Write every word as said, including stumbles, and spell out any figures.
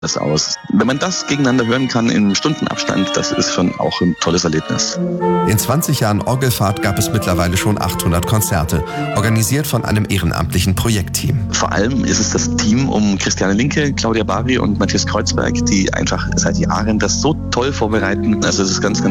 das aus. Wenn man das gegeneinander hören kann im Stundenabstand, das ist schon auch ein tolles Erlebnis. In zwanzig Jahren Orgelfahrt gab es mittlerweile schon achthundert Konzerte, organisiert von einem ehrenamtlichen Projektteam. Vor allem ist es das Team um Christiane Linke, Claudia Bari und Matthias Kreuzberg, die einfach seit Jahren das so toll vorbereiten. Also es ist ganz, ganz